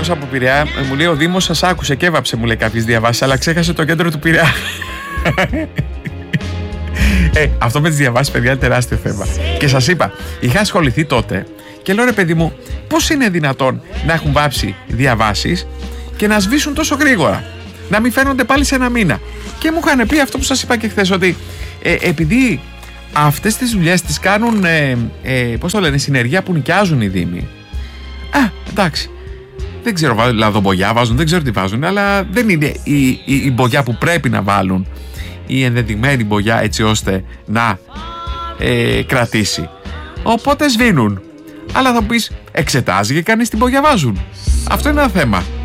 φίλος από Πειραιά μου λέει: ο Δήμος σας άκουσε και έβαψε, μου λέει, κάποιες διαβάσεις, αλλά ξέχασε το κέντρο του Πειραιά. Αυτό με τις διαβάσεις, παιδιά, είναι τεράστιο θέμα. Και σας είπα, είχα ασχοληθεί τότε και λέω: ρε παιδί μου, πώς είναι δυνατόν να έχουν βάψει διαβάσεις και να σβήσουν τόσο γρήγορα, να μην φαίνονται πάλι σε ένα μήνα? Και μου είχαν πει αυτό που σας είπα και χθες, ότι επειδή αυτές τις δουλειές τις κάνουν, πώς το λένε, συνεργεία που νοικιάζουν οι δήμοι. Εντάξει. Δεν ξέρω, λαδομπογιά βάζουν, δεν ξέρω τι βάζουν, αλλά δεν είναι η μπογιά που πρέπει να βάλουν, η ενδεδειγμένη μπογιά, έτσι ώστε να κρατήσει. Οπότε σβήνουν. Αλλά θα μου πεις, εξετάζει και κανείς την μπογιά βάζουν? Αυτό είναι ένα θέμα.